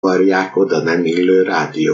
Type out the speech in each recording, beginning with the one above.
zavarják oda nem illő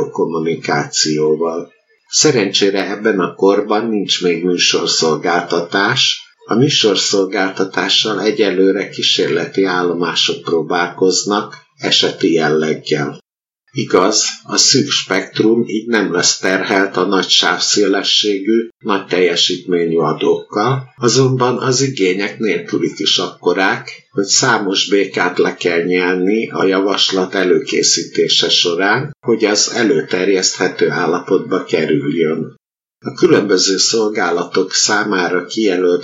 rádiókommunikációval. Szerencsére ebben a korban nincs még műsorszolgáltatás. A műsorszolgáltatással egyelőre kísérleti állomások próbálkoznak, eseti jelleggel. Igaz, a szűk spektrum így nem lesz terhelt a nagy sávszélességű, nagy teljesítményű adókkal, azonban az igények nélkülik is akkorák, hogy számos békát le kell nyelni a javaslat előkészítése során, hogy az előterjeszthető állapotba kerüljön. A különböző szolgálatok számára kijelölt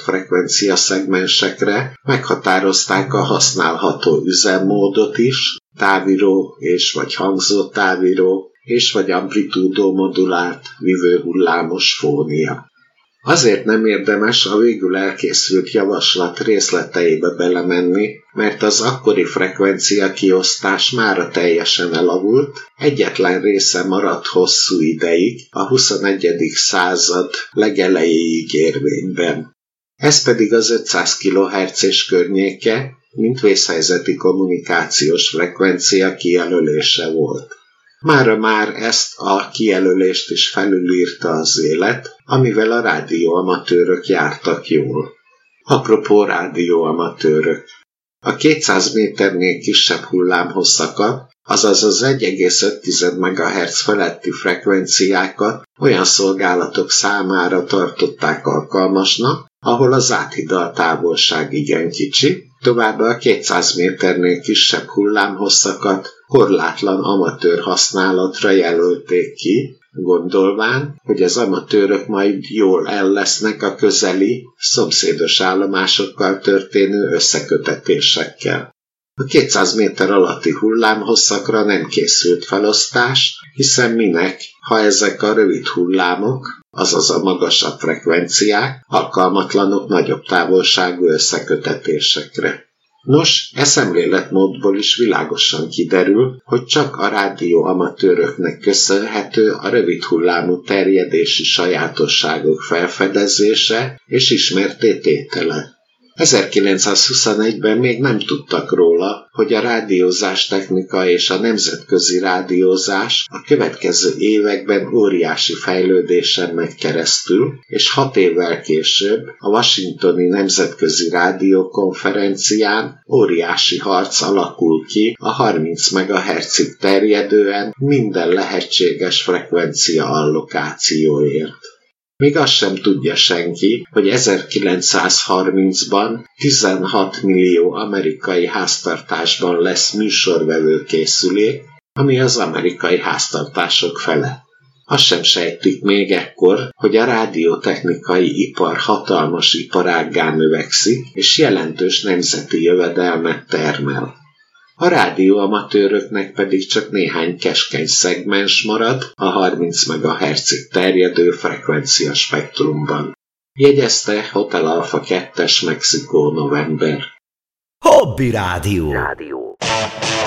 frekvenciaszegmensekre meghatározták a használható üzemmódot is, távíró és vagy hangzótávíró és vagy amplitúdó modulált vívőhullámos fónia. Azért nem érdemes a végül elkészült javaslat részleteibe belemenni, mert az akkori frekvencia kiosztás mára teljesen elavult, egyetlen része maradt hosszú ideig, a 21. század legelejéig érvényben. Ez pedig az 500 kHz és környéke, mint vészhelyzeti kommunikációs frekvencia kijelölése volt. Mára már ezt a kijelölést is felülírta az élet, amivel a rádióamatőrök jártak jól. Apropó rádióamatőrök. A 200 méternél kisebb hullámhosszakat, azaz az 1,5 MHz feletti frekvenciákat olyan szolgálatok számára tartották alkalmasnak, ahol az áthidalt távolság igen kicsi, továbbá a 200 méternél kisebb hullámhosszakat korlátlan amatőr használatra jelölték ki, gondolván, hogy az amatőrök majd jól el lesznek a közeli, szomszédos állomásokkal történő összekötetésekkel. A 200 méter alatti hullámhosszakra nem készült felosztás, hiszen minek, ha ezek a rövid hullámok, azaz a magasabb frekvenciák, alkalmatlanok nagyobb távolságú összekötetésekre. Nos, szemléletmódból is világosan kiderül, hogy csak a rádióamatőröknek köszönhető a rövid hullámú terjedési sajátosságok felfedezése és ismertté tétele. 1921-ben még nem tudtak róla, hogy a rádiózás technika és a nemzetközi rádiózás a következő években óriási fejlődésen megy keresztül, és 6 évvel később a Washingtoni Nemzetközi Rádiókonferencián óriási harc alakul ki a 30 MHz-ig terjedően minden lehetséges frekvencia allokációért. Még azt sem tudja senki, hogy 1930-ban 16 millió amerikai háztartásban lesz műsorvevő készülék, ami az amerikai háztartások fele. Azt sem sejtik még ekkor, hogy a rádiótechnikai ipar hatalmas iparággá növekszik, és jelentős nemzeti jövedelmet termel. A rádióamatőröknek pedig csak néhány keskeny szegmens marad a 30 MHz-ig terjedő frekvencia spektrumban. Jegyezte Hotel Alpha 2-es Mexikó november. Hobby Rádió.